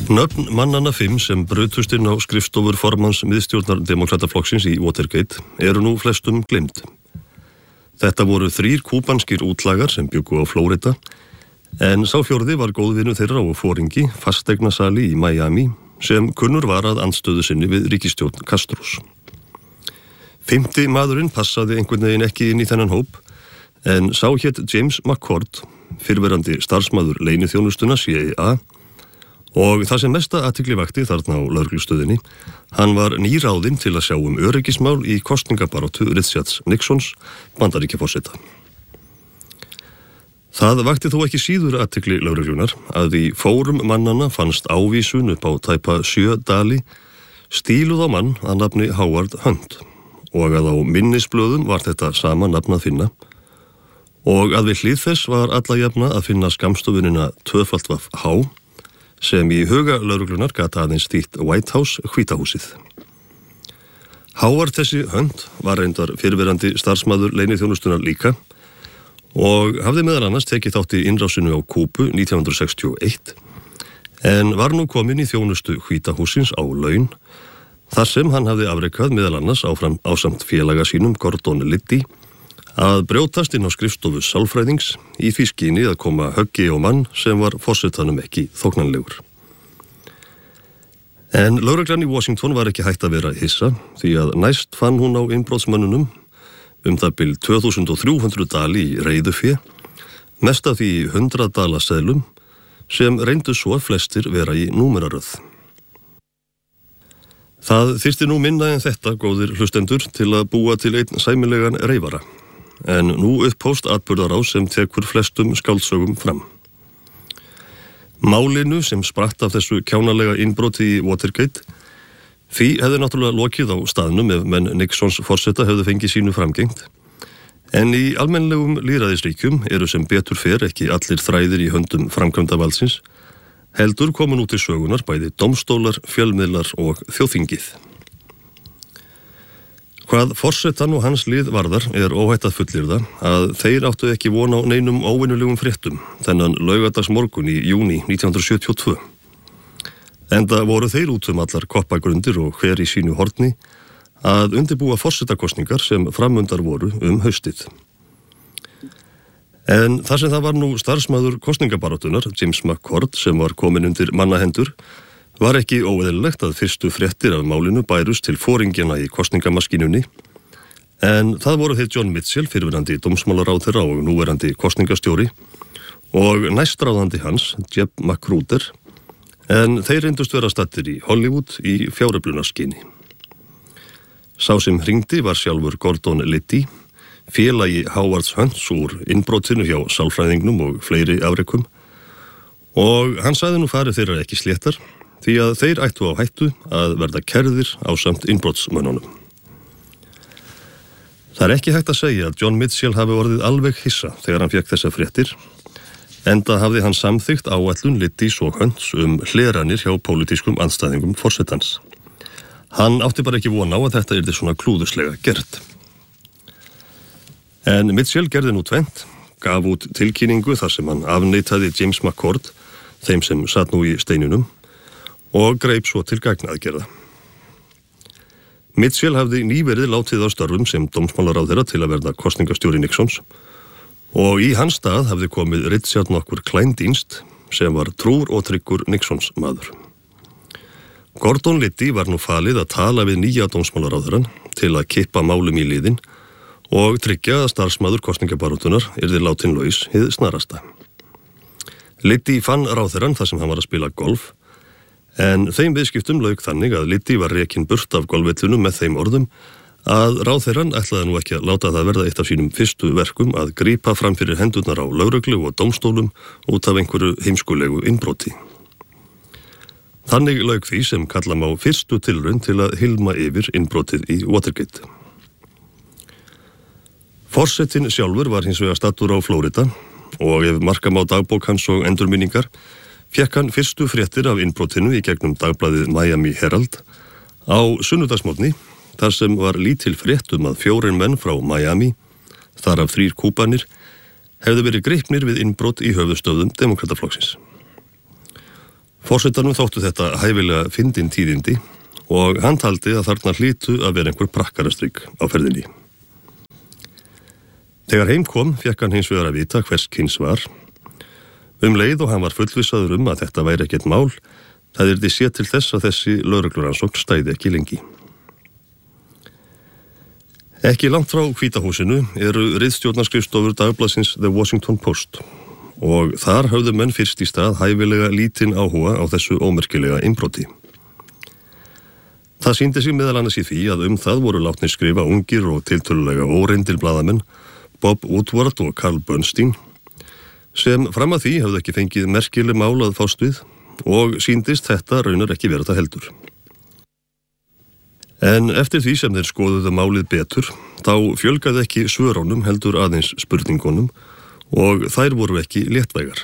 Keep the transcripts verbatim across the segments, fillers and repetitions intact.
Nöfn mannanna fimm sem brutust inn á skrifstofur formanns miðstjórnar Demókrataflokksins í Watergate eru nú flestum gleymd. Þetta voru þrír kúbanskir útlagar sem bjuggu á Flórida, en sá fjórði var góðvinu þeirra og foringi, fasteignasali í Miami, sem kunnur var að andstöðu sinni við ríkisstjórn Castros. Fimmti maðurinn passaði einhvern veginn ekki inn í þennan hóp, en sá hét James McCord, fyrrverandi starfsmaður leyniþjónustuna C I A, og það sem mesta athygli vakti þarna á lögreglustöðinni, hann var nýráðinn til að sjá um öryggismál í kosningabaráttu Richards Nixons Bandaríkjaforseta. Það vakti þó ekki síður athygli lögreglunar að í fórum mannanna fannst ávísun upp á tæpa sjö dali stíluð á mann að nafni Howard Hunt og að á minnisblöðum var þetta sama nafn að finna og að við hlið þess var alla jafna að finna skammstofunina tvöfalt vaf H sem í huga lögreglunar gat aðeins þýtt White House, hvítahúsið. Howard þessi Hunt var reyndar fyrrverandi starfsmaður leyniþjónustunar líka og hafði meðal annars tekið þátt í innrásinu á Kúbu nítján hundruð sextíu og eitt en var nú kominn í þjónustu hvítahúsins á laun þar sem hann hafði afrekað meðal annars áfram ásamt félaga sínum Gordon Liddy að brjótast inn á skrifstofu sálfræðings í því skyni að koma höggi á mann sem var forsetanum ekki þóknanlegur. En lögreglan í Washington var ekki hægt að vera hissa því að næst fann hún á innbrotsmönnunum um það bil tvö þúsund og þrjú hundruð dali í reiðufé, mest af því í hundrað dala seðlum sem reyndu svo að flestir vera í númeraröð. Það þyrfti nú minna en þetta, góðir hlustendur, til að búa til einn sæmilegan reyfara. En nú upphófst atburðarás sem tekur flestum skáldsögum fram. Málinu sem spratt af þessu kjánalega innbroti í Watergate, því hefði náttúrulega lokið á staðnum ef menn Nixons forseta hefði fengið sínu framgengt. En í almennlegum lýðræðisríkjum eru sem betur fer ekki allir þræðir í höndum framkvæmdavaldsins, heldur komin út í sögunar bæði dómstólar, fjölmiðlar og þjóðþingið. Hvað forsetan og hans lið varðar er óhætt að fullyrða að þeir áttu ekki von á neinum óvenjulegum fréttum þennan laugardagsmorgun í júní nítján hundruð sjötíu og tvö. Enda voru þeir út um allar koppagrundir og hver í sínu horni að undirbúa forsetakosningar sem framundar voru um haustið. En þar sem það var nú starfsmaður kosningabaráttunar, James McCord, sem var komin undir mannahendur, var ekki óeðlilegt að fyrstu fréttir af málinu bærust til foringjana í kosningamaskinunni, en það voru þeir John Mitchell, fyrrverandi dómsmálaráðherra og núverandi kosningastjóri, og næstráðandi hans, Jeb Magruder, en þeir reyndust vera staddir í Hollywood í fjáröflunarskyni. Sá sem hringdi var sjálfur Gordon Liddy, félagi Howards Hunts úr innbrotinu hjá sálfræðingnum og fleiri afrekum, og hann sagði nú farið þeirra ekki sléttar, því að þeir ættu á hættu að verða kærðir ásamt innbrotsmönnunum. Það er ekki hægt að segja að John Mitchell hafi orðið alveg hissa þegar hann fékk þessa fréttir, enda hafði hann samþykkt áætlun Liddys og Hunts um hleranir hjá pólitískum andstæðingum forsetans. Hann átti bara ekki von á að þetta yrði svona klúðuslega gert. En Mitchell gerði nú tvennt, gaf út tilkynningu þar sem hann afneitaði James McCord, þeim sem satt nú í steinunum, og greip svo til gagnaðgerða. Mitchell hafði nýverið látið á störfum sem dómsmálaráðherra til að verða kosningastjóri Nixons og í hans stað hafði komið Richard nokkur Kleindienst sem var trúr og tryggur Nixons maður. Gordon Liddy var nú falið að tala við nýja dómsmálaráðherran til að kippa málum í liðin og tryggja að starfsmaður kosningabaráttunar yrði látin laus hið snarasta. Liddy fann ráðherran þar sem hann var að spila golf, en þeim viðskiptum lauk þannig að Liddy var rekinn burt af golfvellunum með þeim orðum að ráðherran ætlaði nú ekki að láta það verða eitt af sínum fyrstu verkum að grípa fram fyrir hendurnar á lögreglu og dómstólum út af einhverju heimskulegu innbroti. Þannig lauk því sem kalla má fyrstu tilraun til að hilma yfir innbrotið í Watergate. Forsetinn sjálfur var hins vegar staddur á Flórida og ef marka má dagbók hans og endurminningar fékk hann fyrstu fréttir af innbrotinu í gegnum dagblaðið Miami Herald á sunnudagsmorgni, þar sem var lítil frétt um að fjórir menn frá Miami, þar af þrír kúbanir, hefðu verið greipnir við innbrot í höfuðstöðum Demókrataflokksins. Forsetanum þóttu þetta hæfilega fyndin tíðindi og hann taldi að þarna hlytu að vera einhver prakkarastrygg á ferðinni. Þegar heim kom, fékk hann hins vegar að vita hvers kyns var. Um leið og hann var fullvissaður um að þetta væri ekkert mál, það yrði séð til þess að þessi lögreglurannsókn stæði ekki lengi. Ekki langt frá Hvíta húsinu eru ritstjórnarskrifstofur dagblaðsins The Washington Post og þar höfðu menn fyrst í stað hæfilega lítinn áhuga á þessu ómerkilega innbroti. Það sýndi sig meðal annars í því að um það voru látnir skrifa ungir og tiltölulega óreindir blaðamenn Bob Woodward og Carl Bernstein sem fram að því höfðu ekki fengið merkileg mál að fást við og sýndist þetta raunar ekki vera það heldur. En eftir því sem þeir skoðuðu málið betur, þá fjölgaði ekki svörónum heldur aðeins spurningunum og þær voru ekki léttvægar.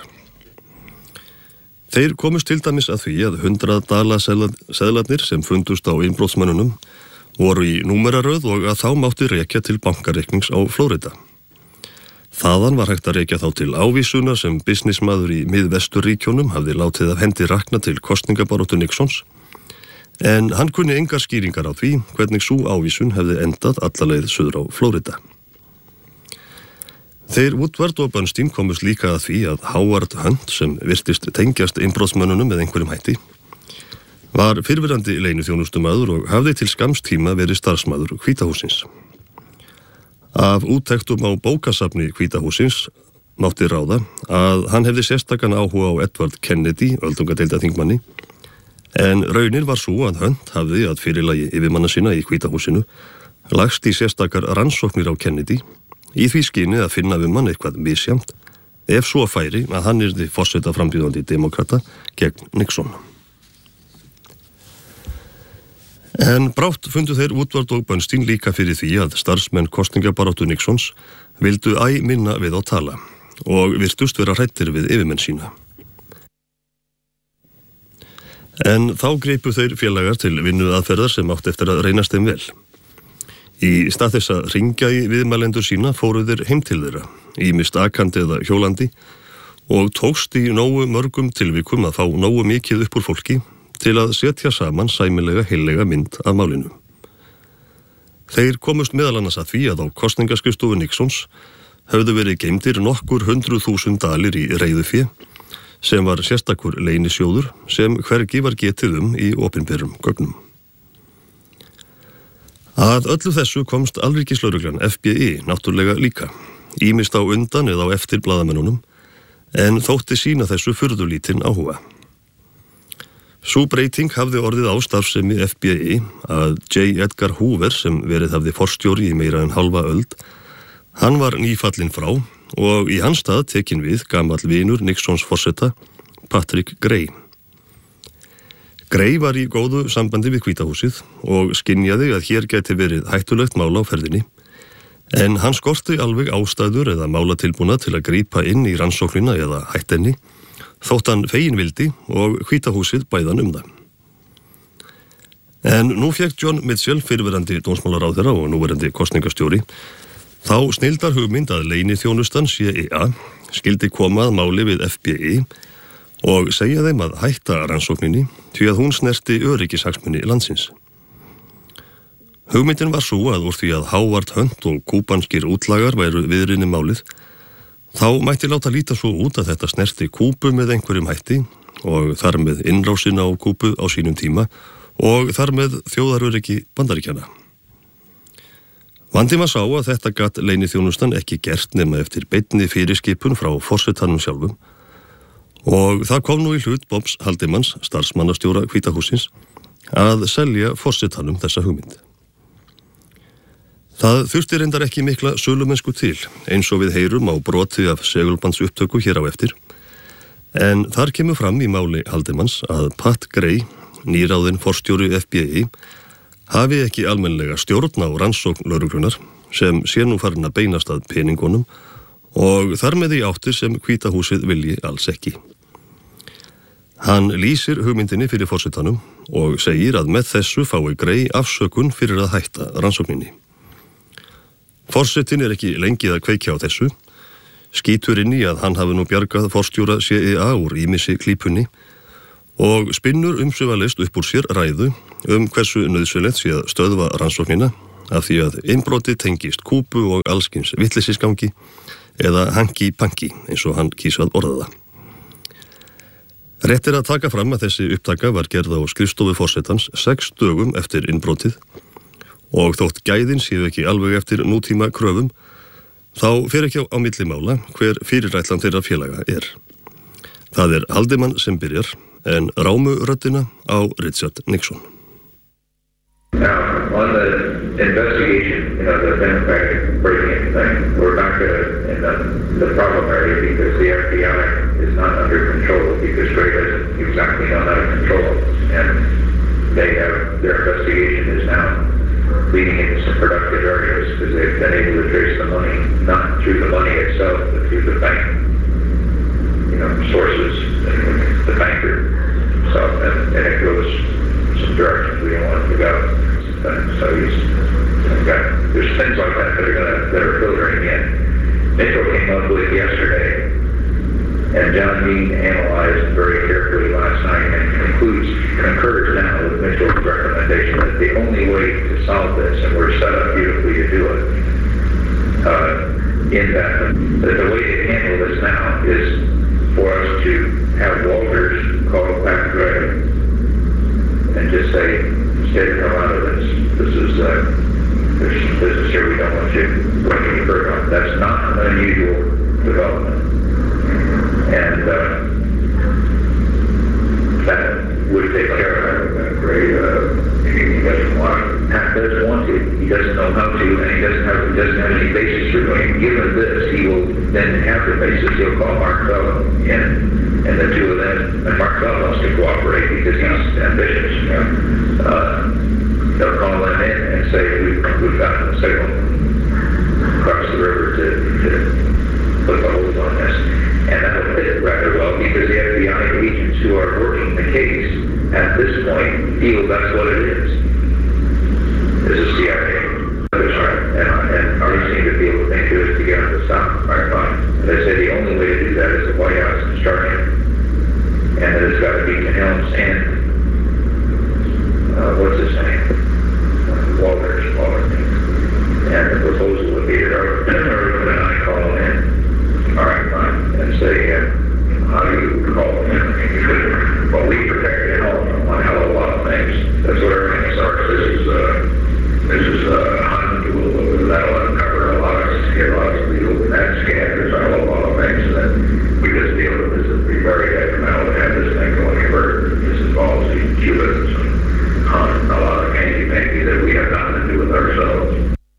Þeir komust til dæmis að því að hundrað dala seðlarnir sem fundust á innbrotsmönnunum voru í númeraröð og að þá mátti rekja til bankareiknings á Flórida. Þaðan var hægt að rekja þá til ávísunar sem businessmaður í Miðvesturríkjónum hafði látið af hendi rakna til kosningabaráttu Nixons, en hann kunni engar skýringar á því hvernig sú ávísun hefði endað alla leið suður á Flórida. Þeir Woodward og Bernstein komust líka að því að Howard Hunt, sem virtist tengjast innbrotsmönnunum með einhverjum hætti, var fyrrverandi leyniþjónustumaður og hafði til skamms tíma verið starfsmaður Hvíta hússins. Af úttektum á bókasafni Hvíta hússins mátti ráða að hann hefði sérstakan áhuga á Edward Kennedy, öldungadeildarþingmanni, en raunin var svo að Hunt hafði að fyrirlagi yfirmanna sína í Hvíta húsinu lagst í sérstakar rannsóknir á Kennedy í því skyni að finna um hann eitthvað misjamt, ef svo færi að hann yrði forsetaframbjóðandi demokrata gegn Nixon. En brátt fundu þeir Woodward og Bernstein líka fyrir því að starfsmenn kosningabaráttu Nixons vildu æ minna við á tala og virtust vera hræddir við yfirmenn sína. En þá greipu þeir félagar til vinnuaðferðar sem átt eftir að reynast þeim vel. Í stað þess að hringja í viðmælendur sína fóru þeir heim til þeirra, ýmist akandi eða hjólandi, og tókst í nógu mörgum tilvikum að fá nógu mikið upp úr fólki til að setja saman sæmilega heillega mynd af málinu. Þeir komust meðal annars að því að á kosningaskrifstofu Nixons höfðu verið geymdir nokkur hundruð þúsund dalir í reiðufé, sem var sérstakur leynisjóður sem hvergi var getið um í opinberum gögnum. Að öllu þessu komst alríkislögreglan F B I náttúrlega líka, ýmist á undan eða á eftir blaðamennunum, en þótti sína þessu furðulítinn áhuga. Sú breyting hafði orðið á starfsemi F B I að J. Edgar Hoover, sem verið hafði forstjóri í meira en halva öld, hann var nýfallinn frá og í hans stað tekin við gamall vinur Nixons forseta, Patrick Gray. Gray var í góðu sambandi við Hvíta húsið og skynjaði að hér gæti verið hættulegt mál á ferðinni, en hann skorti alveg ástæður eða málatilbúna til að grípa inn í rannsóknina eða hættenni, þótt hann fegin vildi og Hvíta húsið bæðan um það. En nú fékk John Mitchell, fyrrverandi dómsmálaráðherra og núverandi kosningastjóri, þá snildar hugmynd að leyniþjónustan C I A skildi koma að máli við F B I og segja þeim að hætta rannsókninni því að hún snerti öryggishagsmuni landsins. Hugmyndin var svo að úr því að Howard Hunt og kúbanskir útlagar væru viðrinni málið, þá mætti láta líta svo út að þetta snerti Kúbu með einhverjum hætti og þar með innrásina á Kúbu á sínum tíma og þar með þjóðaröryggi Bandaríkjanna. Vandi maður sá að þetta gat leyniþjónustan ekki gert nema eftir beinni fyrirskipun frá forsetanum sjálfum og það kom nú í hlut Bobs Haldemanns, starfsmannastjóra Hvíta hússins, að selja forsetanum þessa hugmynd. Það þurfti reyndar ekki mikla sölumennsku til, eins og við heyrum á broti af segulbandsupptöku hér á eftir, en þar kemur fram í máli Haldemanns að Pat Gray, nýráðinn forstjóri F B I, hafi ekki almennlega stjórn á rannsókn lögreglunar sem sé nú farin að beinast að peningunum og þar með í áttir sem Hvíta húsið vilji alls ekki. Hann lýsir hugmyndinni fyrir forsetanum og segir að með þessu fái Gray afsökun fyrir að hætta rannsókninni. Forsetin er ekki lengið að kveikja á þessu, skýtur inn í að hann hafi nú bjargað forstjóra C I A úr ýmissi klípunni og spinnur umsvifalaust upp úr sér ræðu um hversu nauðsynlegt sé að stöðva rannsóknina af því að innbrotið tengist kúpu og allskyns vitleysigangi eða hanki-panki eins og hann kýs að orða það. Rétt er að taka fram að þessi upptaka var gerð á skrifstofu forsetans sex dögum eftir innbrotið og þótt gæðin séu ekki alveg eftir nútíma kröfum, þá fer ekki á milli mála hver fyrirætlan þeirra félaga er. Það er Haldeman sem byrjar, en rámu röddina á Richard Nixon. Now, on the investigation, you know, the Democratic breaking thing, we're not going to, in the, the problem area because the F B I is not under control because Gray doesn't exactly know how to control it. And they have, their investigation is now leading into some productive areas because they've been able to trace the money, not through the money itself, but through the bank, you know, sources, and the banker. So, and, and it goes some directions we don't want it to go. And so he's got, there's things like that that are gonna, that are filtering in. Mitchell came up with yesterday, and John Meade analyzed very carefully last night and concludes, concurs now with Mitchell's recommendation that the only way to solve this, and we're set up beautifully to do it, uh, in that, that the way to handle this now is for us to have Walters call Pat Gray and just say, stay the hell out of this. This is, uh, there's some business here we don't want you working your bird on. That's not an unusual development. And uh, that would take care of that. Gray, uh, he doesn't want, Pat doesn't want to. He doesn't know how to, and he doesn't have, he doesn't have any basis for doing it. Given this, he will then have the basis. He'll call Mark Fell in, and the two of them, and Mark Fell wants to cooperate because he's ambitious. You know? uh, they'll call him in and say, we've, we've got a signal across the river to, to put the hold on this. And that'll fit rather well because the F B I agents who are working the case at this point feel that's what it is. It's a C I A. That's right. And, and already seem to be able to think of it to get them to stop. All right, fine. And they say the only way to do that is the White House construction. And that it's got to be Helms and, uh, what's his name? Uh, Walters, Walters. And the proposal would be that Irvin and I call him in. All right, fine. And say, uh, how do you call him in? Well, we protect Helms on a hell of a lot of things. That's what everything starts. This is, uh, this is, uh, Hunt will, that'll uncover a lot of, a lot of legal, that scanners, a whole lot of things that we just deal with. This would be very detrimental to have this thing going further. This involves the Cubans and Hunt, a lot of hanky-panky that we have nothing to do with ourselves.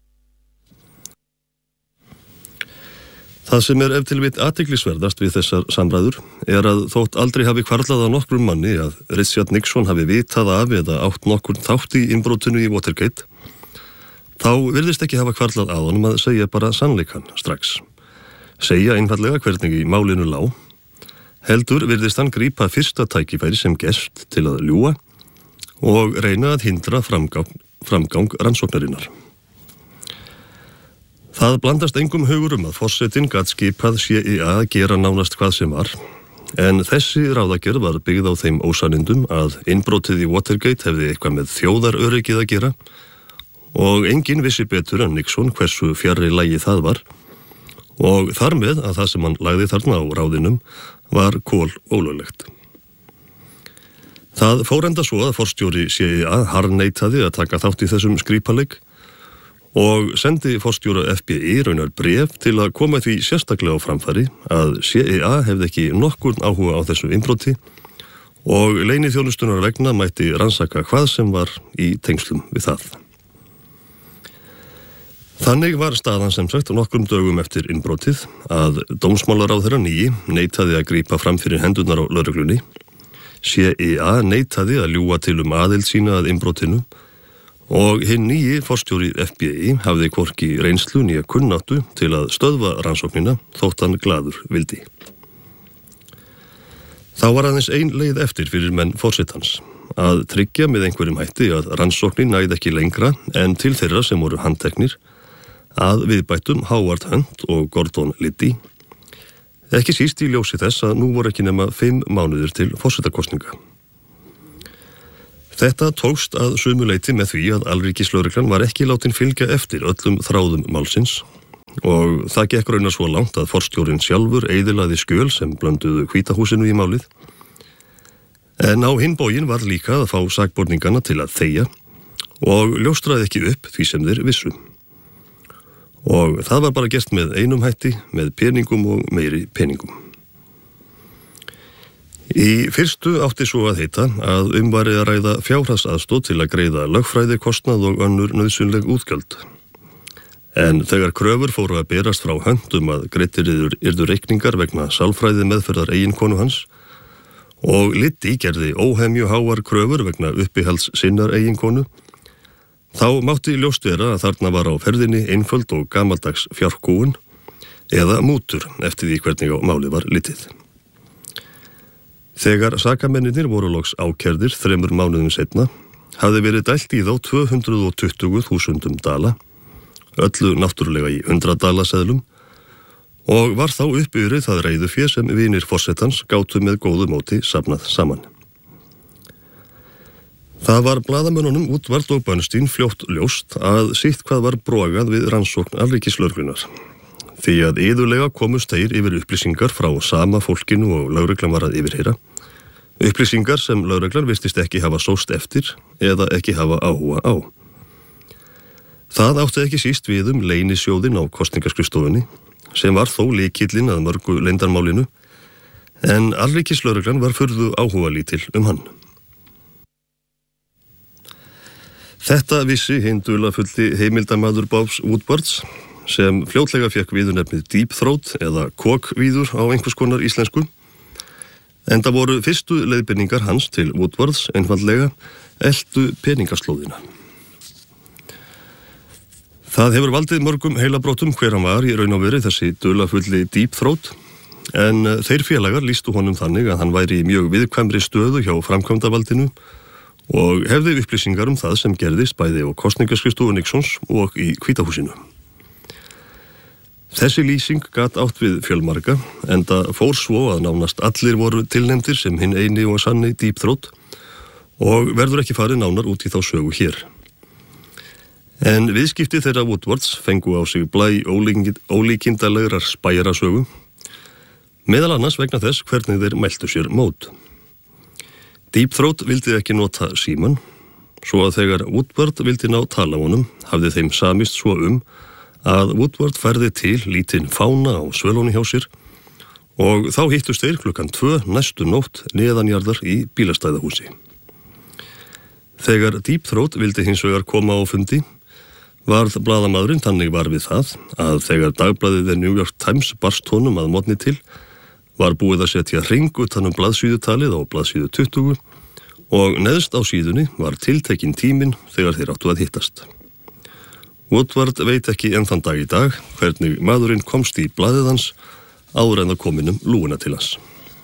Það sem er ef til vill athyglisverðast við þessar samræður er að þótt aldrei hafi hvarflað á nokkrum manni að Richard Nixon hafi vitað af eða átt nokkur þátt í innbrotinu í Watergate, þá virðist ekki hafa hvarflað að honum að segja bara sannleikann strax. Segja einfallega hvernig í málinu lá. Heldur virðist hann grípa fyrsta tækifæri sem gest til að ljúga og reyna að hindra framgang, framgang rannsóknarinnar. Það blandast engum hugur um að forsetinn gat skipað C I A að gera nánast hvað sem var, en þessi ráðagerð var byggð á þeim ósannindum að innbrotið í Watergate hefði eitthvað með þjóðaröryggið að gera og enginn vissi betur en Nixon hversu fjarri lagi það var og þar með að það sem hann lagði þarna á ráðinum var kol ólöglegt. Það fór enda svo að forstjóri C I A harðneitaði að taka þátt í þessum skrípaleik og sendi forstjóra F B I raunar bréf til að koma því sérstaklega á framfæri að C I A hefði ekki nokkurn áhuga á þessu innbroti og leyniþjónustunnar vegna mætti rannsaka hvað sem var í tengslum við það. Þannig var staðan sem sagt nokkrum dögum eftir innbrotið að dómsmálaráðherra nýi neitaði að grípa fram fyrir hendurnar á lögreglunni, C I A neitaði að ljúga til um aðild sína að innbrotinu og hinn nýji forstjóri F B I hafði hvorki reynslu né kunnáttu til að stöðva rannsóknina þótt hann glaður vildi. Þá var aðeins ein leið eftir fyrir menn forsetans að tryggja með einhverjum hætti að rannsóknin næði ekki lengra en til þeirra sem voru handteknir að viðbættum Howard Hunt og Gordon Liddy, ekki síst í ljósi þess að nú voru ekki nema fimm mánuðir til forsetakosninga. Þetta tókst að sumu leyti með því að alríkislögreglan var ekki látin fylgja eftir öllum þráðum málsins og það gekk raunar svo langt að forstjórinn sjálfur eyðilagði skjöl sem blönduðu Hvíta húsinu í málið. En á hinn bóginn var líka að fá sakborningana til að þegja og ljóstraði ekki upp því sem þeir vissu. Og það var bara gert með einum hætti, með peningum og meiri peningum. Í fyrstu átti svo að heita að um væri að ræða fjárhagsaðstoð til að greiða lögfræði kostnað og önnur nauðsynleg útgjöld. En þegar kröfur fóru að berast frá höndum að greiddir yrðu reikningar vegna sálfræði meðferðar eiginkonu hans og Liddy gerði óhemju háar kröfur vegna uppihalds sinnar eiginkonu, þá mátti ljóst vera að þarna var á ferðinni einföld og gamaldags fjárkúun eða mútur eftir því hvernig á máli var litið. Þegar sakamennirnir voru loks ákærðir þremur mánuðum seinna, hafði verið dælt í þá tvö hundruð tuttugu þúsundum dala, öllu náttúrulega í hundrað dalaseðlum, og var þá uppurið það reiðufé sem vinir forsetans gátu með góðu móti safnað saman. Það var blaðamönnunum Woodward og Bernstein fljótt ljóst að sitt hvað var brogað við rannsókn alríkislögreglunar. Því að iðulega komust þeir yfir upplýsingar frá sama fólkinu og lögreglan var að yfirheyra. Upplýsingar sem lögreglan virtist ekki hafa sóst eftir eða ekki hafa áhuga á. Það átti ekki síst við um leynisjóðinn á kosningaskrifstofunni, sem var þó lykillinn að mörgu leyndarmálinu, en alríkislögreglan var furðu áhuga lítil um hann. Þetta vissi hinn dularfulli heimildamaður Bobs Woodwards, sem fljótlega fekk viðurnefnið Deep Throat eða kokvíður á einhvers konar íslensku, en það voru fyrstu leiðbeiningar hans til Woodwards einfaldlega eltu peningaslóðina. Það hefur valdið mörgum heilabrótum hver hann var í raun og veru þessi dularfulli Deep Throat, en þeir félagar lýstu honum þannig að hann væri í mjög viðkvæmri stöðu hjá framkvæmdavaldinu og hefði upplýsingar um það sem gerðist bæði á kosningaskrifstofu Nixons og í Hvíta húsinu. Þessi lýsing gat átt við fjölmarga, enda fór svo að nánast allir voru tilnefndir sem hinn eini og sanni Deep Throat og verður ekki farið nánar út í þá sögu hér. En viðskipti þeirra Woodwards fengu á sig blæ ólíkindalegrar spæjarasögu, meðal annars vegna þess hvernig þeir mæltu sér mót. Deep Throat vildi ekki nota síman, svo að þegar Woodward vildi ná tala honum, hafði þeim samist svo um að Woodward færði til lítinn fána á svölóni hjá sér og þá hittust þeir klukkan tvö næstu nótt neðanjarðar í bílastæðahúsi. Þegar Deep Throat vildi hins vegar koma á fundi, varð blaðamaðurinn þannig var við það að þegar dagblaðið The New York Times barst honum að morgni til, var búið að setja hring utan um blaðsíðutalið á blaðsíðu tuttugu og neðst á síðunni var tiltekinn tíminn þegar þeir áttu að hittast. Woodward veit ekki enn þann dag í dag hvernig maðurinn komst í blaðið hans áður en það kominum lúuna til hans.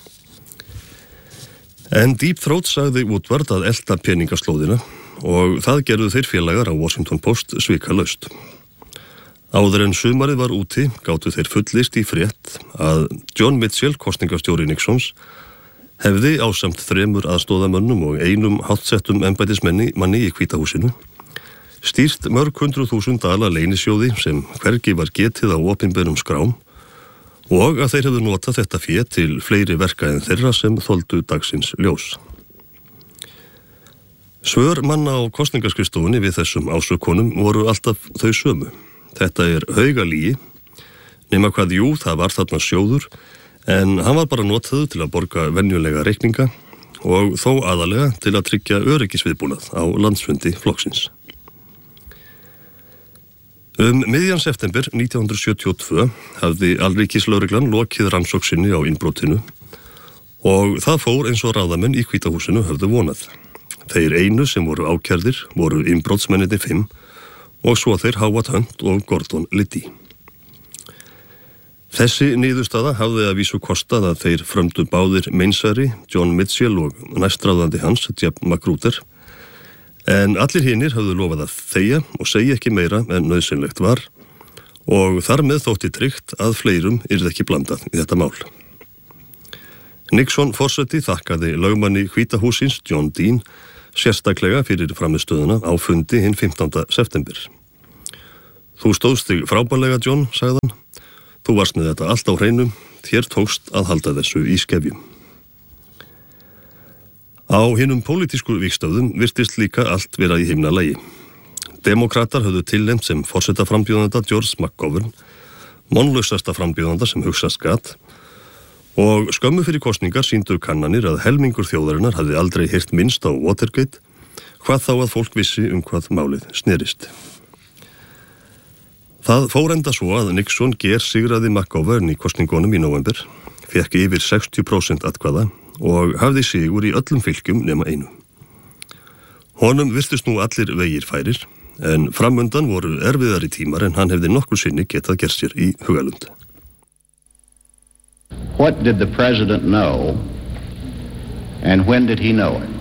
En Deep Throat sagði Woodward að elta peningaslóðina og það gerðu þeir félagar á Washington Post svikalaust. Áður en sumarið var úti gátu þeir fullist í frétt að John Mitchell, kosningastjóri Nixons, hefði ásamt þremur aðstóðamönnum og einum háttsettum embættismanni manni í Hvíta húsinu stýrt mörg hundruð þúsund dala leynisjóði sem hvergi var getið á opinberum skrám og að þeir hefðu notað þetta fé til fleiri verka en þeirra sem þoldu dagsins ljós. Svör manna á kosningaskrifstofunni við þessum ásökunum voru alltaf þau sömu. Þetta er haugalígi, nema hvað jú, það var þarna sjóður, en hann var bara notaður til að borga venjulega reikninga og þó aðalega til að tryggja öryggisviðbúnað á landsfundi flokksins. Um miðjan september nítján hundruð sjötíu og tvö hafði alríkislögreglan lokið rannsókn sinni á innbrotinu og það fór eins og ráðamenn í Hvíta húsinu höfðu vonað. Þeir einu sem voru ákærðir voru innbrotsmennirnir fimm og svo þeir Howard Hunt og Gordon Liddy. Þessi niðurstaða hafði að vísu kostað að þeir frömdu báðir meinsari, John Mitchell og næstráðandi hans, Jeb Magruder, en allir hinir hafðu lofað að þegja og segja ekki meira en nauðsynlegt var og þar með þótti tryggt að fleirum yrði ekki blandað í þetta mál. Nixon forseti þakkaði lögmanni Hvíta húsins, John Dean, sérstaklega fyrir framistöðuna á fundi hinn fimmtánda september. Þú stóðst þig frábærlega, John, sagði hann. Þú varst með þetta allt á hreinu, þér tókst að halda þessu í skefjum. Á hinum pólitísku vígstöðum virtist líka allt vera í himnalagi. Demokratar höfðu tilnefnt sem forsetaframbjóðanda George McGovern, vonlausasta frambjóðanda sem hugsast gat, og skömmu fyrir kosningar sýndu kannanir að helmingur þjóðarinnar hafði aldrei heyrt minnst á Watergate, hvað þá að fólk vissi um hvað málið snerist. Það fór enda svo að Nixon gersigraði McGovern í kosningunum í nóvember, fékk yfir sextíu prósent atkvæða og hafði sigur í öllum fylkjum nema einu. Honum virtust nú allir vegir færir, en framundan voru erfiðari tímar en hann hefði nokkur sinni getað gert sér í hugalund. What did the president know, and when did he know it?